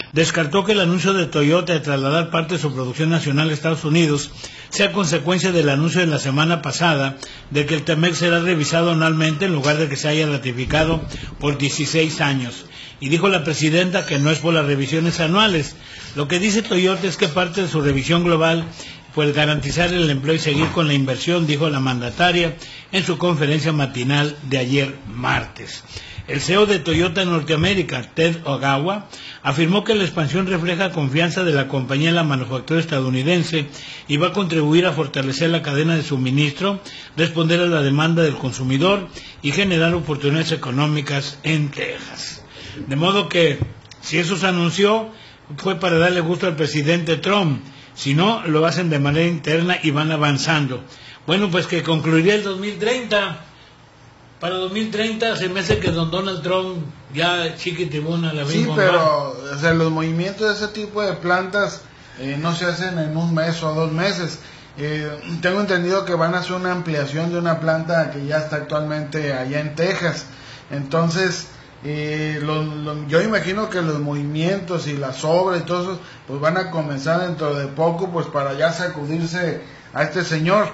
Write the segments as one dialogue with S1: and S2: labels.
S1: descartó que el anuncio de Toyota de trasladar parte de su producción nacional a Estados Unidos sea consecuencia del anuncio de la semana pasada de que el TEMEC será revisado anualmente en lugar de que se haya ratificado por 16 años. Y dijo la presidenta que no es por las revisiones anuales. Lo que dice Toyota es que parte de su revisión global pues garantizar el empleo y seguir con la inversión, dijo la mandataria en su conferencia matinal de ayer martes. El CEO de Toyota Norteamérica, Ted Ogawa, afirmó que la expansión refleja confianza de la compañía en la manufactura estadounidense y va a contribuir a fortalecer la cadena de suministro, responder a la demanda del consumidor y generar oportunidades económicas en Texas. De modo que, si eso se anunció, fue para darle gusto al presidente Trump. Si no, lo hacen de manera interna y van avanzando. Bueno, pues que concluiría el 2030. Para 2030 se me hace que don Donald Trump ya chiquitibuna la
S2: misma. Sí, pero o sea, los movimientos de ese tipo de plantas no se hacen en un mes o 2 meses. Tengo entendido que van a hacer una ampliación de una planta que ya está actualmente allá en Texas. Entonces, yo imagino que los movimientos y las obras y todo eso pues van a comenzar dentro de poco, pues para ya sacudirse a este señor.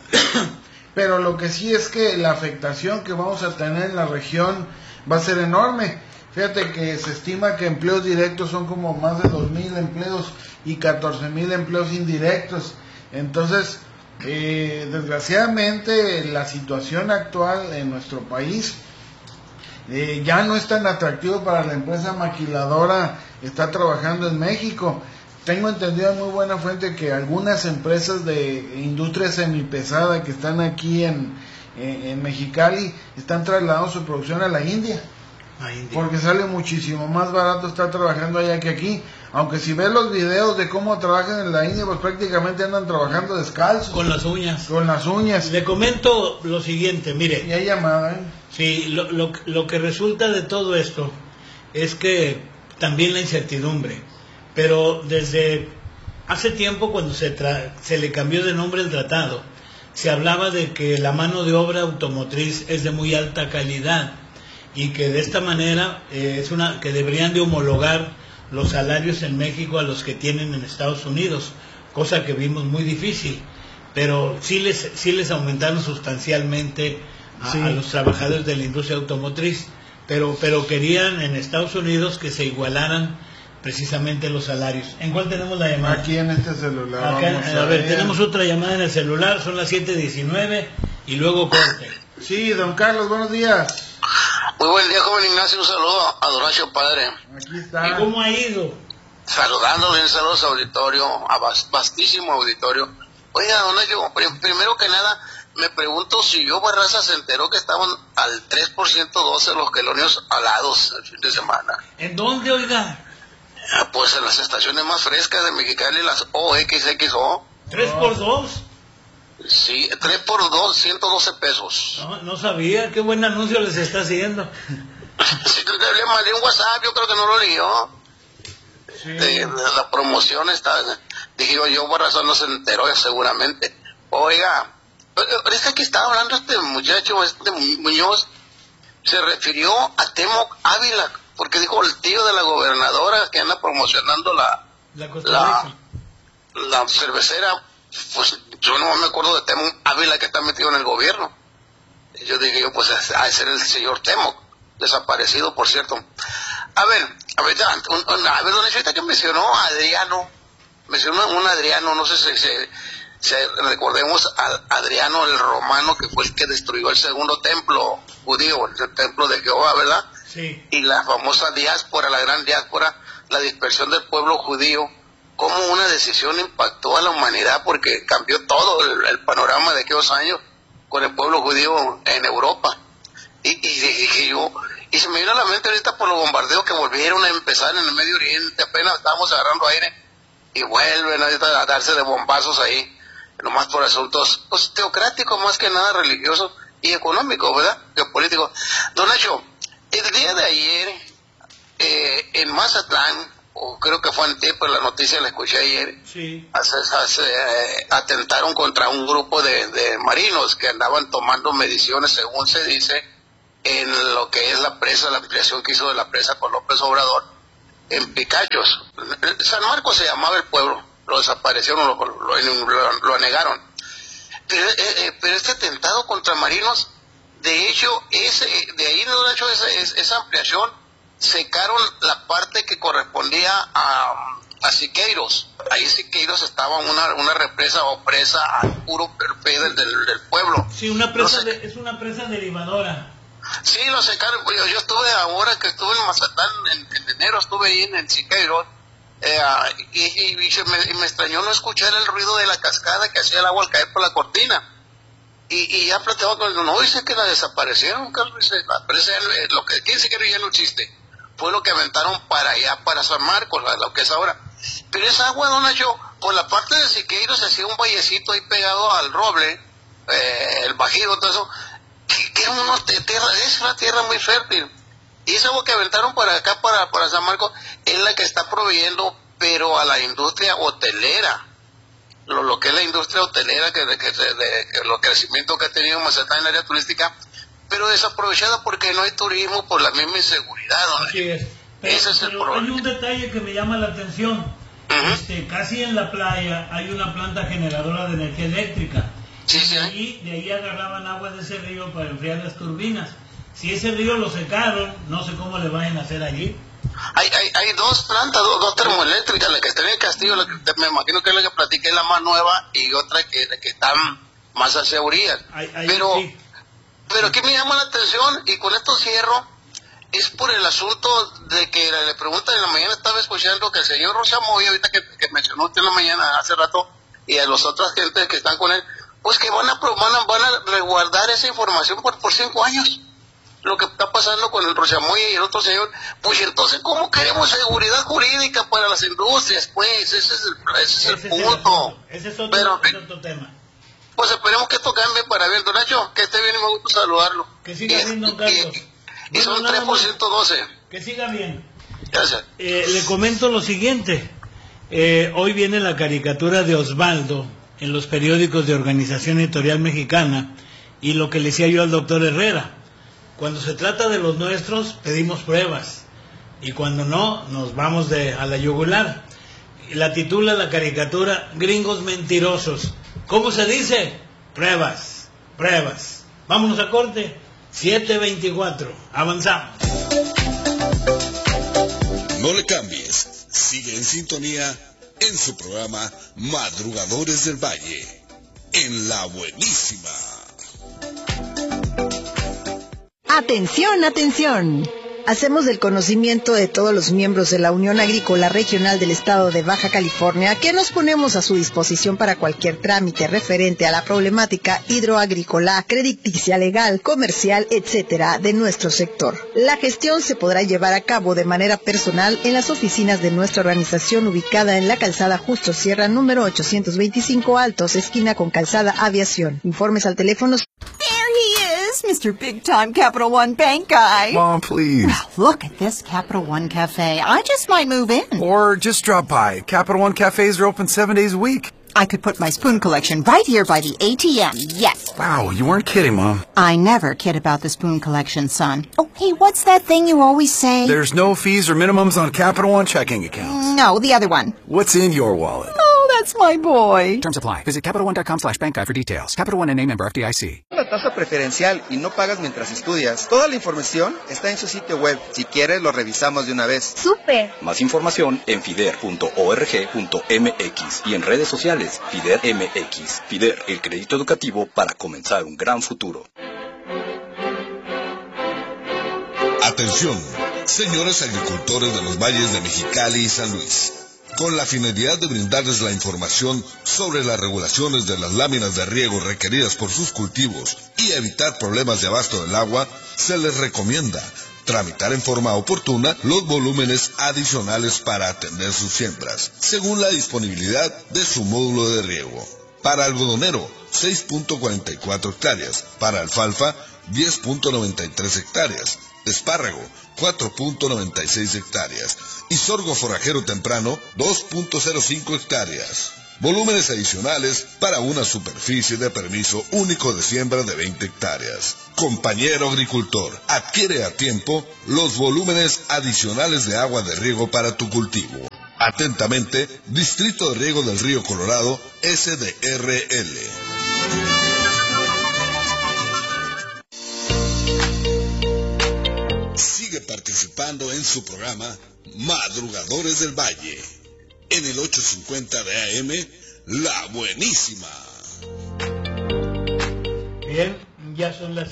S2: Pero lo que sí es que la afectación que vamos a tener en la región va a ser enorme. Fíjate que se estima que empleos directos son como más de 2,000 empleos y 14,000 empleos indirectos. Entonces, desgraciadamente la situación actual en nuestro país ya no es tan atractivo para la empresa maquiladora estar trabajando en México. Tengo entendido de muy buena fuente que algunas empresas de industria semipesada que están aquí en Mexicali están trasladando su producción a la India. Porque sale muchísimo más barato estar trabajando allá que aquí. Aunque si ves los videos de cómo trabajan en la India, pues prácticamente andan trabajando descalzos.
S1: Con las uñas.
S2: Con las uñas.
S1: Le comento lo siguiente, mire.
S2: Y hay llamada,
S1: Sí, lo que resulta de todo esto es que también la incertidumbre. Pero desde hace tiempo, cuando se le cambió de nombre el tratado, se hablaba de que la mano de obra automotriz es de muy alta calidad y que de esta manera que deberían de homologar los salarios en México a los que tienen en Estados Unidos, cosa que vimos muy difícil, pero sí les aumentaron sustancialmente a los trabajadores de la industria automotriz, pero querían en Estados Unidos que se igualaran precisamente los salarios. ¿En cuál tenemos la llamada?
S2: Aquí en este celular.
S1: Acá, a ver, tenemos otra llamada en el celular, son las 7:19 y luego corte.
S2: Sí, don Carlos, buenos días.
S3: Muy buen día, joven Ignacio, un saludo a don Horacio Padre.
S2: Aquí está.
S1: ¿Y cómo ha ido?
S3: Saludándole, un saludo a su auditorio, a vastísimo auditorio. Oiga, don Horacio, primero que nada, me pregunto si yo Barraza se enteró que estaban al 3% 12 los quelonios alados el fin de semana.
S1: ¿En dónde, oiga?
S3: Pues en las estaciones más frescas de Mexicali, las OXXO.
S1: ¿3 por 2?
S3: Sí, 3 por 2, 112 pesos.
S1: No sabía, qué buen anuncio les está haciendo.
S3: Sí, le mandé un WhatsApp, yo creo que no lo leyó.
S2: Sí.
S3: De la promoción está, dije yo, Barraza no se enteró seguramente. Oiga, ahorita que estaba hablando este muchacho, este Muñoz, se refirió a Temoc Ávila, porque dijo el tío de la gobernadora que anda promocionando la cervecera. Pues yo no me acuerdo de Temoc Ávila que está metido en el gobierno. Y yo dije, pues a ser el señor Temoc, desaparecido, por cierto. A ver, don Echita, que mencionó a Adriano, un Adriano, no sé si recordemos a Adriano el romano, que fue el que destruyó el segundo templo judío, el templo de Jehová, ¿verdad?
S1: Sí.
S3: Y la famosa diáspora, la gran diáspora, la dispersión del pueblo judío, cómo una decisión impactó a la humanidad, porque cambió todo el panorama de aquellos años con el pueblo judío en Europa. Y dije yo, y se me vino a la mente ahorita por los bombardeos que volvieron a empezar en el Medio Oriente, apenas estábamos agarrando aire, y vuelven a darse de bombazos ahí, nomás por asuntos pues teocráticos más que nada religiosos y económicos, ¿verdad? Geopolíticos. Don Nacho, el día de ayer en Mazatlán, o creo que fue antes, pero la noticia la escuché ayer,
S1: sí.
S3: Atentaron contra un grupo de marinos que andaban tomando mediciones, según se dice, en lo que es la presa, la ampliación que hizo de la presa con López Obrador, en Picachos. San Marcos se llamaba el pueblo, lo desaparecieron, lo anegaron. Pero este atentado contra marinos, de hecho, de ahí no hecho esa ampliación, secaron la parte que correspondía a Siqueiros. Ahí Siqueiros estaba una represa o presa al puro perfil del pueblo.
S1: Sí, es una presa derivadora.
S3: Sí, lo secaron. Yo estuve ahora que estuve en Mazatlán, en enero estuve ahí en Siqueiros, y me extrañó no escuchar el ruido de la cascada que hacía el agua al caer por la cortina. Y ya platicaba con él, no, dice que la desaparecieron, Carlos, la presa, lo que aquí en Siqueiros ya no existe. Fue lo que aventaron para allá, para San Marcos, lo que es ahora. Pero esa agua, don Nacho, por la parte de Siqueiros se hacía un vallecito ahí pegado al roble, el Bajío, todo eso, que es una tierra muy fértil. Y esa agua que aventaron para acá, para San Marcos, es la que está proveyendo, pero a la industria hotelera. Lo que es la industria hotelera, que los crecimientos que ha tenido Mazatlán en el área turística, pero desaprovechada porque no hay turismo por la misma inseguridad, ¿no?
S1: Así es.
S3: Ese es el problema.
S1: Hay un detalle que me llama la atención. Casi en la playa hay una planta generadora de energía eléctrica.
S3: Sí, sí.
S1: De ahí agarraban agua de ese río para enfriar las turbinas. Si ese río lo secaron, no sé cómo le vayan a hacer allí.
S3: Hay dos plantas, dos termoeléctricas, la que está en el Castillo, me imagino que es la que platiqué, la más nueva, y otra que están más hacia orillas. Pero aquí me llama la atención, y con esto cierro, es por el asunto de que le preguntan en la mañana, estaba escuchando que el señor Rochamoy, ahorita que mencionó usted en la mañana, hace rato, y a las otras gentes que están con él, pues que van a resguardar esa información por 5 años. Lo que está pasando con el Rochamoy y el otro señor, pues entonces, ¿cómo queremos seguridad jurídica para las industrias? Pues ese es el punto.
S1: Ese es otro tema.
S3: Pues esperemos que esto cambie para ver, don Nacho, que esté bien y me gusta saludarlo.
S1: Que siga bien, don Carlos.
S3: Y son 3%12.
S1: Que siga bien.
S3: Gracias.
S1: Le comento lo siguiente. Hoy viene la caricatura de Osvaldo en los periódicos de Organización Editorial Mexicana, y lo que le decía yo al doctor Herrera: cuando se trata de los nuestros pedimos pruebas, y cuando no, nos vamos a la yugular. La titula la caricatura Gringos Mentirosos. ¿Cómo se dice? Pruebas, pruebas. Vámonos a corte. 7:24. Avanzamos.
S4: No le cambies. Sigue en sintonía en su programa Madrugadores del Valle, en La Buenísima.
S5: Atención, atención. Hacemos del conocimiento de todos los miembros de la Unión Agrícola Regional del Estado de Baja California que nos ponemos a su disposición para cualquier trámite referente a la problemática hidroagrícola, crediticia, legal, comercial, etcétera, de nuestro sector. La gestión se podrá llevar a cabo de manera personal en las oficinas de nuestra organización ubicada en la calzada Justo Sierra número 825 Altos, esquina con calzada Aviación. Informes al teléfono.
S6: Mr. Big Time Capital One Bank guy.
S7: Mom, please.
S6: Look at this Capital One Cafe. I just might move in.
S7: Or just drop by. Capital One Cafes are open 7 days a week.
S6: I could put my spoon collection right here by the ATM, yes.
S7: Wow, you weren't kidding, Mom.
S6: I never kid about the spoon collection, son. Oh, hey, what's that thing you always say?
S7: There's no fees or minimums on Capital One checking accounts.
S6: No, the other one.
S7: What's in your wallet?
S6: Oh, that's my boy.
S8: Terms apply. Visit CapitalOne.com/bank guide for details. Capital One, N.A. member FDIC.
S9: La tasa preferencial y no pagas mientras estudias. Toda la información está en su sitio web. Si quieres, lo revisamos de una vez.
S10: ¡Súper!
S11: Más información en fider.org.mx y en redes sociales Fider MX. Fider, el crédito educativo para comenzar un gran futuro.
S4: Atención, señores agricultores de los valles de Mexicali y San Luis. Con la finalidad de brindarles la información sobre las regulaciones de las láminas de riego requeridas por sus cultivos y evitar problemas de abasto del agua, se les recomienda tramitar en forma oportuna los volúmenes adicionales para atender sus siembras, según la disponibilidad de su módulo de riego. Para algodonero, 6.44 hectáreas. Para alfalfa, 10.93 hectáreas. espárrago 4.96 hectáreas y sorgo forrajero temprano 2.05 hectáreas. Volúmenes adicionales para una superficie de permiso único de siembra de 20 hectáreas. Compañero agricultor, adquiere a tiempo los volúmenes adicionales de agua de riego para tu cultivo. Atentamente, Distrito de Riego del Río Colorado, SDRL. Sigue participando en su programa Madrugadores del Valle, en el 850 de AM, La Buenísima.
S1: Bien, ya son las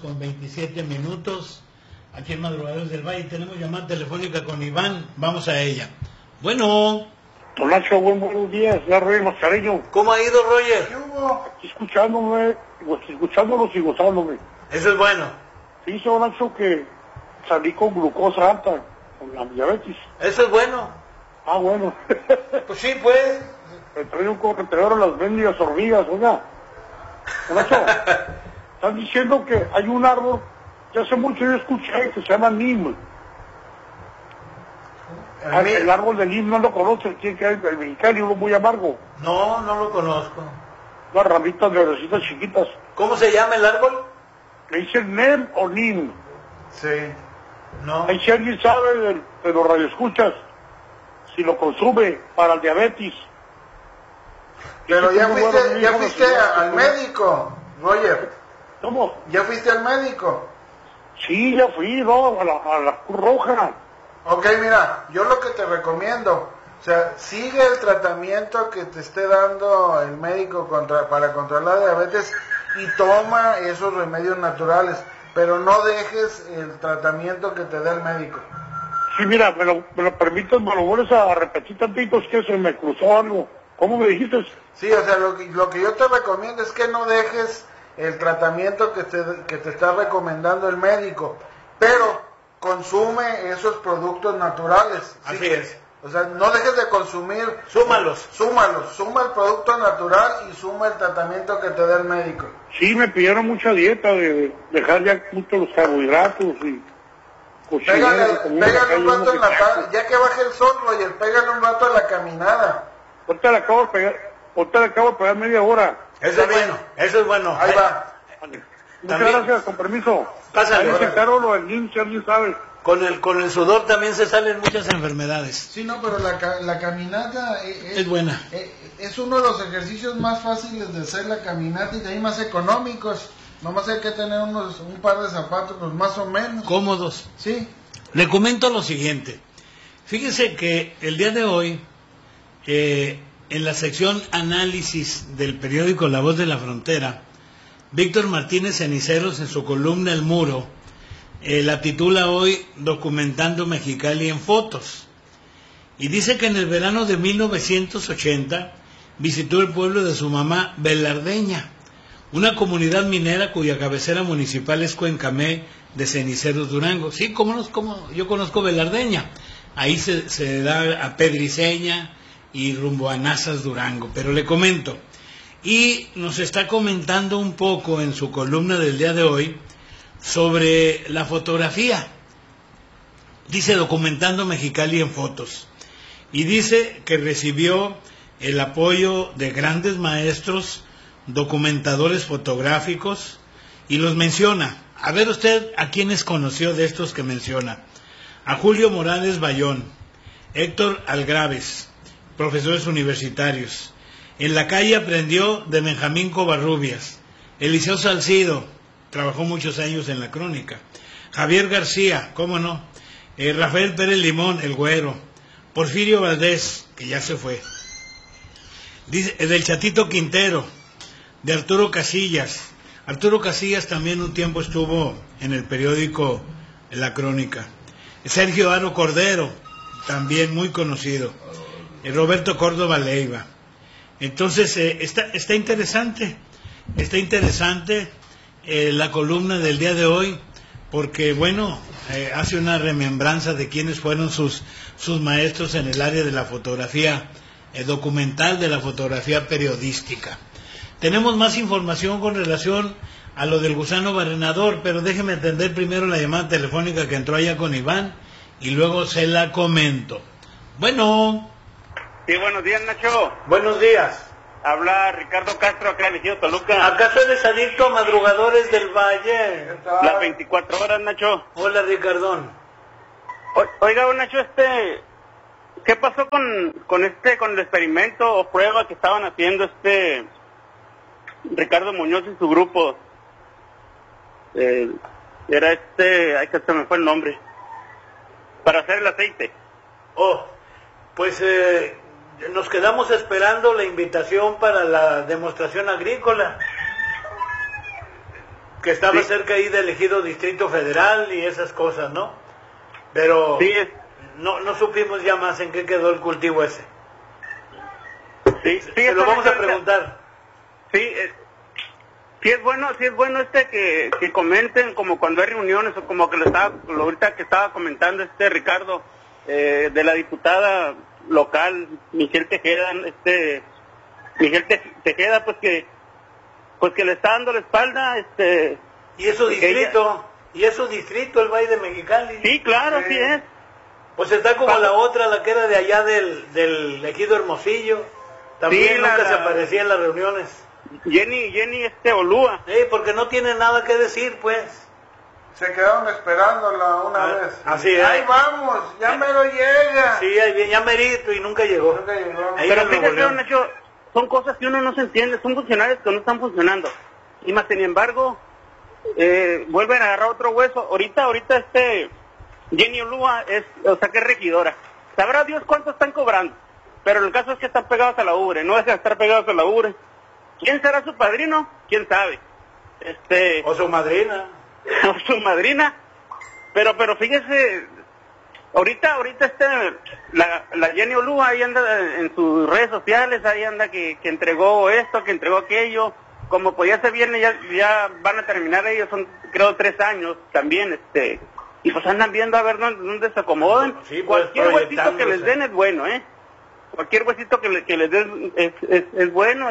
S1: 7:27. Aquí en Madrugadores del Valle tenemos llamada telefónica con Iván. Vamos a ella. Bueno.
S10: Don Nacho, buenos días, ya Roger Mascareño.
S1: ¿Cómo ha ido, Roger?
S10: ¿Qué hubo? Aquí escuchándolos y gozándome.
S1: Eso es bueno.
S10: Sí, Don Nacho, que salí con glucosa alta, con la diabetes.
S1: Eso es bueno.
S10: Ah, bueno.
S1: Pues sí, pues.
S10: Me trae un corretedor a las mendigas hormigas, oiga. Don Nacho, están diciendo que hay un árbol, ya hace mucho yo escuché, que se llama NIM. El árbol del NIM no lo conoce, tiene que el mexicano, uno muy amargo.
S1: No, no lo conozco.
S10: Unas ramitas verdecitas chiquitas.
S1: ¿Cómo se llama el árbol?
S10: Le dicen NEM o NIM.
S1: Sí. No.
S10: Ahí si alguien sabe de los radioescuchas, si lo consume para el diabetes.
S2: Pero ya fuiste al médico, Roger.
S10: ¿Cómo?
S2: ¿Ya fuiste al médico?
S10: Sí, ya fui, ¿no? A la Cruz Roja.
S2: Ok, mira, yo lo que te recomiendo, o sea, sigue el tratamiento que te esté dando el médico para controlar la diabetes y toma esos remedios naturales, pero no dejes el tratamiento que te da el médico.
S10: Sí, mira, me lo permites, me lo vuelves a repetir tantito, es que se me cruzó algo. ¿Cómo me dijiste?
S2: Sí, o sea, lo que yo te recomiendo es que no dejes el tratamiento que te está recomendando el médico, pero consume esos productos naturales. ¿Sí?
S1: Así es.
S2: O sea, no dejes de consumir.
S1: Súmalos.
S2: Suma el producto natural y suma el tratamiento que te da el médico.
S10: Sí, me pidieron mucha dieta, de dejar ya mucho los carbohidratos y
S2: pégale un rato en la tarde, ya que baje el sol, Roger, pégale un rato a la caminada.
S10: Ahorita le acabo de pegar media hora.
S1: Eso es bueno, eso es bueno.
S2: Ahí va.
S10: Muchas gracias, con permiso.
S1: Pásale.
S10: Ahí se encargo lo del NIM, si alguien sabe.
S1: Con el sudor también se salen muchas enfermedades.
S2: Sí, no, pero la caminata
S1: es buena.
S2: Es uno de los ejercicios más fáciles de hacer, la caminata, y de ahí más económicos. Nomás hay que tener un par de zapatos, pues más o menos
S1: cómodos.
S2: Sí.
S1: Le comento lo siguiente. Fíjese que el día de hoy, en la sección análisis del periódico La Voz de la Frontera, Víctor Martínez Ceniceros, en su columna El Muro, la titula hoy Documentando Mexicali en fotos, y dice que en el verano de 1980 visitó el pueblo de su mamá, Velardeña, una comunidad minera cuya cabecera municipal es Cuencamé de Ceniceros, Durango. Sí, yo conozco Velardeña, ahí se da a Pedriceña y rumbo a Nazas, Durango, pero le comento, y nos está comentando un poco en su columna del día de hoy sobre la fotografía. Dice Documentando Mexicali en fotos, y dice que recibió el apoyo de grandes maestros, documentadores fotográficos, y los menciona. A ver usted a quiénes conoció de estos que menciona: a Julio Morales Bayón, Héctor Algraves, profesores universitarios. En la calle aprendió de Benjamín Covarrubias. Eliseo Salcido, trabajó muchos años en la Crónica. Javier García, cómo no. Rafael Pérez Limón, el Güero. Porfirio Valdés, que ya se fue. Dice, del Chatito Quintero, de Arturo Casillas. Arturo Casillas también un tiempo estuvo en el periódico La Crónica. Sergio Aro Cordero, también muy conocido. Roberto Córdoba Leiva. Entonces, está interesante la columna del día de hoy, porque bueno, hace una remembranza de quiénes fueron sus maestros en el área de la fotografía documental, de la fotografía periodística. Tenemos más información con relación a lo del gusano barrenador, pero déjeme atender primero la llamada telefónica que entró allá con Iván y luego se la comento. Bueno.
S12: Sí, buenos días, Nacho.
S1: Buenos días.
S12: Habla Ricardo Castro, acá en Ejido Toluca.
S1: ¿Acaso eres adicto a Madrugadores del Valle?
S12: Las 24 horas, Nacho.
S1: Hola, Ricardón.
S12: Oiga, Nacho, ¿qué pasó con el experimento o prueba que estaban haciendo Ricardo Muñoz y su grupo? Era ay, que se me fue el nombre. Para hacer el aceite.
S1: Oh, pues nos quedamos esperando la invitación para la demostración agrícola, que estaba cerca ahí del Ejido Distrito Federal y esas cosas, ¿no? Pero sí, no supimos ya más en qué quedó el cultivo ese.
S12: Sí,
S1: se lo vamos a preguntar.
S12: Sí, sí es bueno que comenten, como cuando hay reuniones, o como que ahorita que estaba comentando Ricardo, de la diputada local Michelle Tejeda, pues que le está dando la espalda,
S1: y eso distrito, el Valle de Mexicali.
S12: Sí, claro, sí es.
S1: Pues está como la otra, la que era de allá del Ejido Hermosillo, también sí, nunca se aparecía en las reuniones.
S12: Jenny Olúa.
S1: Porque no tiene nada que decir, pues.
S2: Se quedaron esperándola una vez.
S1: Así es.
S2: Ahí vamos, ya mero llega.
S1: Sí, ahí viene, ya merito, y nunca llegó.
S12: Pero fíjate, Nacho, son cosas que uno no se entiende, son funcionarios que no están funcionando. Y más sin embargo, vuelven a agarrar otro hueso. Ahorita Jenny Olúa que es regidora. Sabrá Dios cuánto están cobrando. Pero el caso es que están pegados a la ubre, no dejan de estar pegados a la ubre. ¿Quién será su padrino? ¿Quién sabe?
S1: O su madrina.
S12: O su madrina. Pero fíjese, ahorita la Jenny Olúa ahí anda en sus redes sociales, ahí anda que entregó esto, que entregó aquello. Como pues ya se viene, ya van a terminar ellos, son creo 3 años también, y pues andan viendo a ver dónde se acomodan.
S1: Sí, pues,
S12: cualquier huesito que les den es bueno, cualquier huesito que les den es bueno,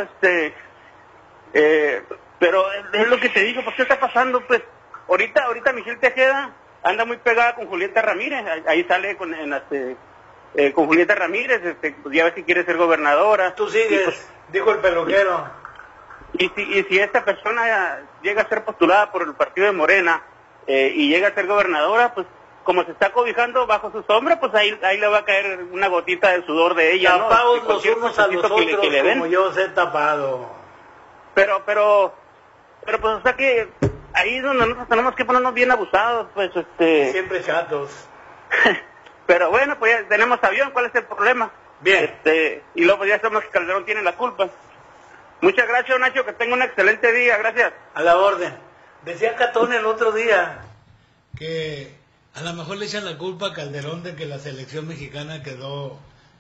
S12: pero es lo que te digo, pues ¿qué está pasando? Pues ahorita Michelle Tejeda anda muy pegada con Julieta Ramírez, ahí sale con Julieta Ramírez, pues ya ves si quiere ser gobernadora.
S1: Tú sigues, pues, dijo el peluquero.
S12: Y si esta persona llega a ser postulada por el partido de Morena y llega a ser gobernadora, pues como se está cobijando bajo su sombra, pues ahí le va a caer una gotita de sudor de ella,
S1: tapados
S12: ¿no?
S1: Los unos a los otros, que le den. Como yo os he tapado.
S12: Pero pues o sea que ahí es donde nosotros tenemos que ponernos bien abusados, pues
S1: siempre chatos.
S12: Pero bueno, pues ya tenemos avión, ¿cuál es el problema?
S1: Bien.
S12: Y luego ya sabemos que Calderón tiene la culpa. Muchas gracias, Nacho, que tenga un excelente día, gracias.
S1: A la orden. Decía Catón el otro día que a lo mejor le echan la culpa a Calderón de que la selección mexicana quedó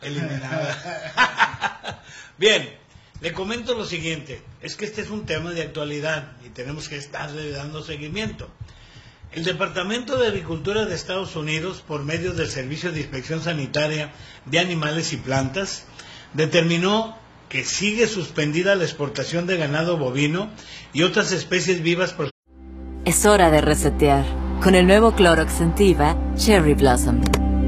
S1: eliminada. Bien, le comento lo siguiente, es que este es un tema de actualidad y tenemos que estarle dando seguimiento. El Departamento de Agricultura de Estados Unidos, por medio del Servicio de Inspección Sanitaria de Animales y Plantas, determinó que sigue suspendida la exportación de ganado bovino y otras especies vivas.
S13: Es hora de resetear con el nuevo Clorox Sentiva Cherry Blossom.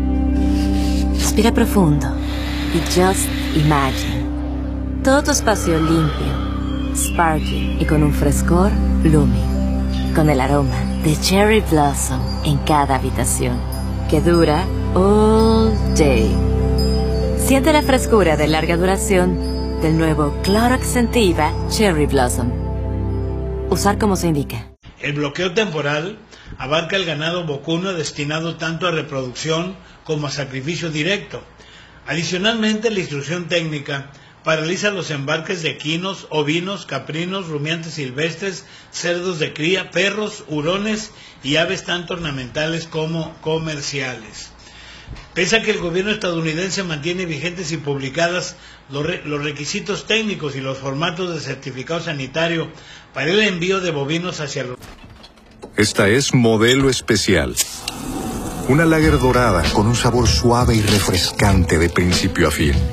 S13: Respira profundo y just imagine. Todo tu espacio limpio, sparkly y con un frescor blooming. Con el aroma de Cherry Blossom en cada habitación, que dura all day. Siente la frescura de larga duración del nuevo Clorox Sentiva Cherry Blossom. Usar como se indica.
S1: El bloqueo temporal abarca el ganado bocuno destinado tanto a reproducción como a sacrificio directo. Adicionalmente, la instrucción técnica paraliza los embarques de equinos, ovinos, caprinos, rumiantes silvestres, cerdos de cría, perros, hurones y aves tanto ornamentales como comerciales. Pese a que el gobierno estadounidense mantiene vigentes y publicadas los requisitos técnicos y los formatos de certificado sanitario para el envío de bovinos hacia los...
S14: Esta es Modelo Especial. Una lager dorada con un sabor suave y refrescante de principio a fin.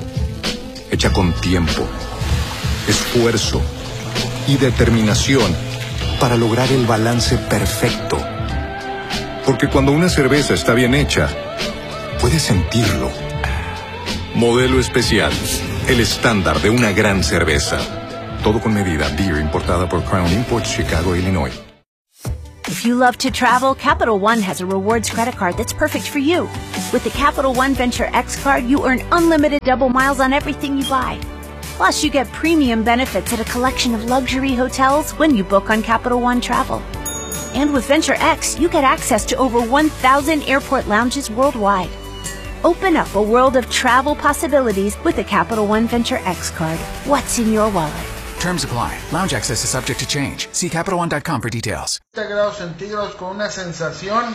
S14: Hecha con tiempo, esfuerzo y determinación para lograr el balance perfecto. Porque cuando una cerveza está bien hecha, puedes sentirlo. Modelo especial, el estándar de una gran cerveza. Todo con medida. Beer importada por Crown Imports, Chicago, Illinois.
S6: If you love to travel, Capital One has a rewards credit card that's perfect for you. With the Capital One Venture X card, you earn unlimited double miles on everything you buy. Plus, you get premium benefits at a collection of luxury hotels when you book on Capital One Travel. And with Venture X, you get access to over 1,000 airport lounges worldwide. Open up a world of travel possibilities with the Capital One Venture X card. What's in your wallet?
S8: Terms apply. Lounge access is subject to change. See CapitalOne.com for details.
S2: 30 grados centígrados con una sensación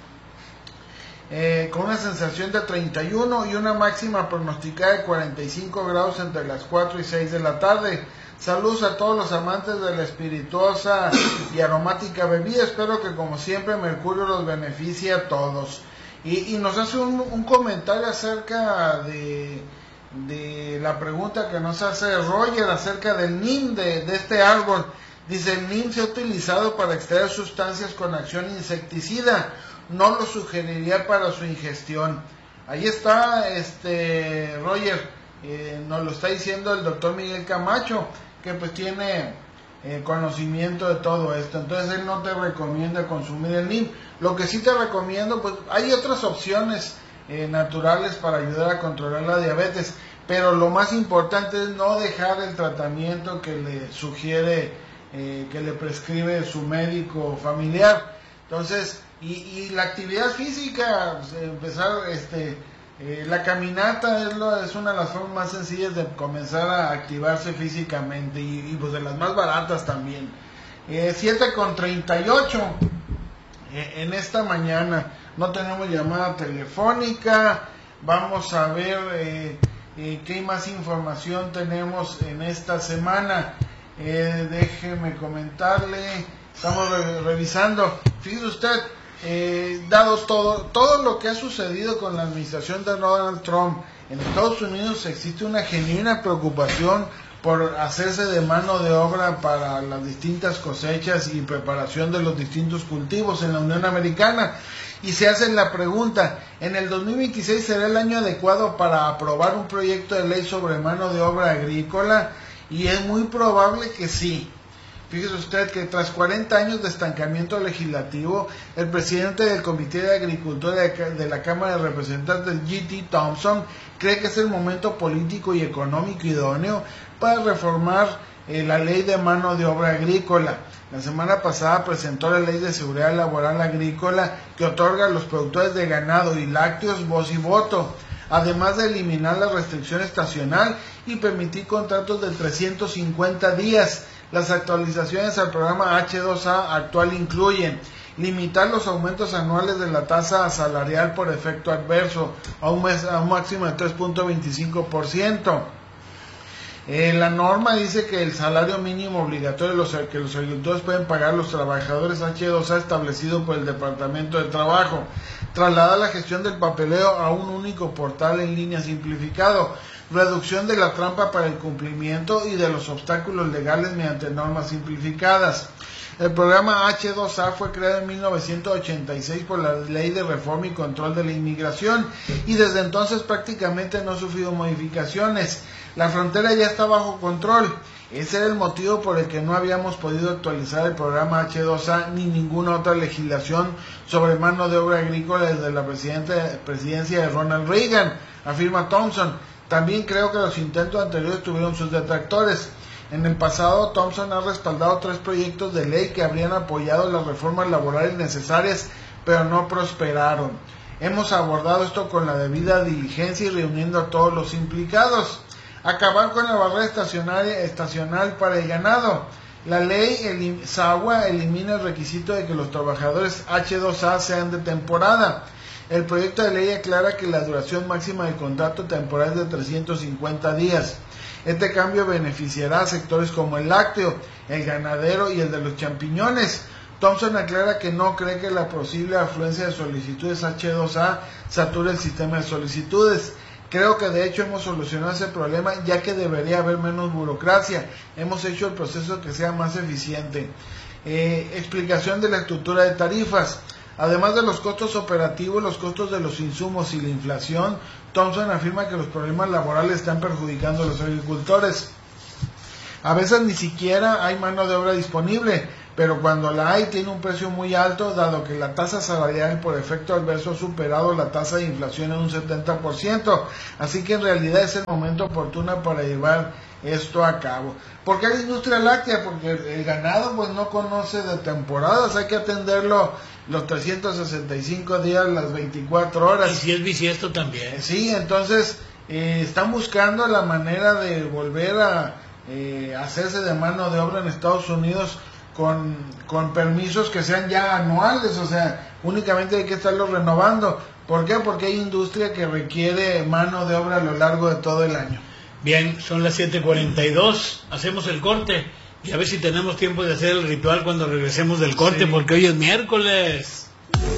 S2: de 31 y una máxima pronosticada de 45 grados entre las 4 y 6 de la tarde. Saludos a todos los amantes de la espirituosa y aromática bebida. Espero que, como siempre, Mercurio los beneficie a todos. Y nos hace un comentario acerca de la pregunta que nos hace Roger acerca del NIM, de este árbol. Dice: el NIM se ha utilizado para extraer sustancias con acción insecticida, no lo sugeriría para su ingestión. Ahí está, Roger, nos lo está diciendo el doctor Miguel Camacho, que pues tiene conocimiento de todo esto. Entonces él no te recomienda consumir el NIM. Lo que sí te recomiendo, pues hay otras opciones naturales para ayudar a controlar la diabetes, pero lo más importante es no dejar el tratamiento que le sugiere, que le prescribe su médico familiar. Entonces, y la actividad física, empezar, la caminata es una de las formas más sencillas de comenzar a activarse físicamente, y pues de las más baratas también. 7:38 en esta mañana. No tenemos llamada telefónica. Vamos a ver qué más información tenemos en esta semana. Déjeme comentarle. Estamos revisando. Fíjese usted, dado todo lo que ha sucedido con la administración de Donald Trump en Estados Unidos, existe una genuina preocupación por hacerse de mano de obra para las distintas cosechas y preparación de los distintos cultivos en la Unión Americana. Y se hace la pregunta: ¿en el 2026 será el año adecuado para aprobar un proyecto de ley sobre mano de obra agrícola? Y es muy probable que sí. Fíjese usted que tras 40 años de estancamiento legislativo, el presidente del Comité de Agricultura de la Cámara de Representantes, G.T. Thompson, cree que es el momento político y económico idóneo para reformar la ley de mano de obra agrícola. La semana pasada presentó la Ley de Seguridad Laboral Agrícola, que otorga a los productores de ganado y lácteos voz y voto, además de eliminar la restricción estacional y permitir contratos de 350 días. Las actualizaciones al programa H2A actual incluyen limitar los aumentos anuales de la tasa salarial por efecto adverso a un máximo de 3.25%. La norma dice que el salario mínimo obligatorio que los agricultores pueden pagar a los trabajadores H2A establecido por el Departamento de Trabajo. Traslada la gestión del papeleo a un único portal en línea simplificado. Reducción de la trampa para el cumplimiento y de los obstáculos legales mediante normas simplificadas. El programa H2A fue creado en 1986 por la Ley de Reforma y Control de la Inmigración y desde entonces prácticamente no ha sufrido modificaciones. La frontera ya está bajo control. Ese era el motivo por el que no habíamos podido actualizar el programa H2A ni ninguna otra legislación sobre mano de obra agrícola desde la presidencia de Ronald Reagan, afirma Thompson. También creo que los intentos anteriores tuvieron sus detractores. En el pasado, Thompson ha respaldado 3 proyectos de ley que habrían apoyado las reformas laborales necesarias, pero no prosperaron. Hemos abordado esto con la debida diligencia y reuniendo a todos los implicados. Acabar con la barrera estacional para el ganado. La ley SAWA elimina el requisito de que los trabajadores H2A sean de temporada. El proyecto de ley aclara que la duración máxima del contrato temporal es de 350 días. Este cambio beneficiará a sectores como el lácteo, el ganadero y el de los champiñones. Thompson aclara que no cree que la posible afluencia de solicitudes H2A sature el sistema de solicitudes. Creo que de hecho hemos solucionado ese problema, ya que debería haber menos burocracia. Hemos hecho el proceso que sea más eficiente. explicación de la estructura de tarifas. Además de los costos operativos, los costos de los insumos y la inflación, Thompson afirma que los problemas laborales están perjudicando a los agricultores. A veces ni siquiera hay mano de obra disponible, pero cuando la hay tiene un precio muy alto, dado que la tasa salarial por efecto adverso ha superado la tasa de inflación en un 70%, así que en realidad es el momento oportuno para llevar esto a cabo. ¿Por qué la industria láctea? Porque el ganado pues no conoce de temporadas, hay que atenderlo los 365 días, las 24 horas.
S1: Y si es bisiesto también.
S2: Sí, entonces están buscando la manera de volver a hacerse de mano de obra en Estados Unidos con permisos que sean ya anuales, o sea, únicamente hay que estarlos renovando. ¿Por qué? Porque hay industria que requiere mano de obra a lo largo de todo el año.
S1: Bien, son las 7:42, hacemos el corte y a ver si tenemos tiempo de hacer el ritual cuando regresemos del corte, sí, porque hoy es miércoles.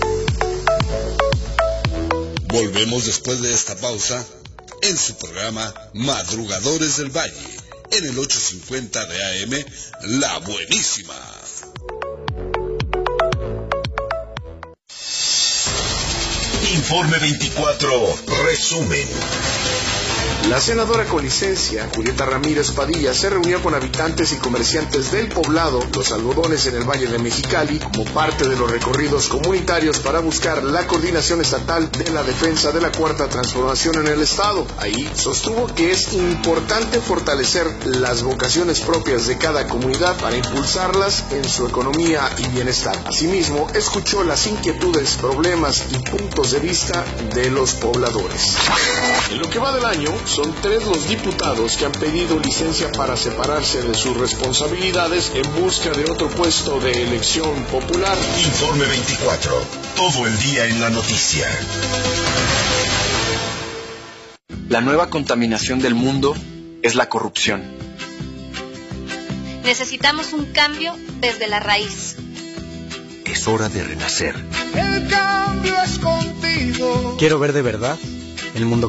S4: Volvemos después de esta pausa en su programa Madrugadores del Valle, en el 850 de AM, La Buenísima.
S15: Informe 24, resumen.
S16: La senadora con licencia, Julieta Ramírez Padilla, se reunió con habitantes y comerciantes del poblado Los Algodones en el Valle de Mexicali como parte de los recorridos comunitarios para buscar la coordinación estatal de la defensa de la Cuarta Transformación en el Estado. Ahí sostuvo que es importante fortalecer las vocaciones propias de cada comunidad para impulsarlas en su economía y bienestar. Asimismo, escuchó las inquietudes, problemas y puntos de vista de los pobladores. En lo que va del año, son 3 los diputados que han pedido licencia para separarse de sus responsabilidades en busca de otro puesto de elección popular.
S15: Informe 24, todo el día en la noticia.
S17: La nueva contaminación del mundo es la corrupción.
S18: Necesitamos un cambio desde la raíz.
S15: Es hora de renacer.
S19: El cambio es contigo.
S20: Quiero ver de verdad el mundo